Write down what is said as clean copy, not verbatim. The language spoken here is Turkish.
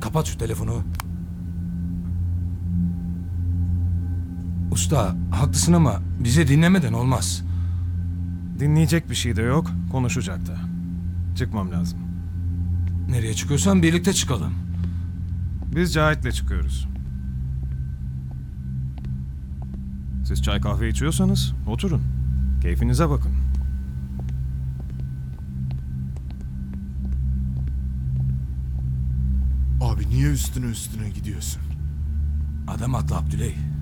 kapat şu telefonu. Usta haklısın ama bizi dinlemeden olmaz. Dinleyecek bir şey de yok, konuşacak da. Çıkmam lazım. Nereye çıkıyorsan birlikte çıkalım. Biz Cahit'le çıkıyoruz. Siz çay kahve içiyorsanız oturun. Keyfinize bakın. Abi niye üstüne gidiyorsun? Adam haklı Abdüley.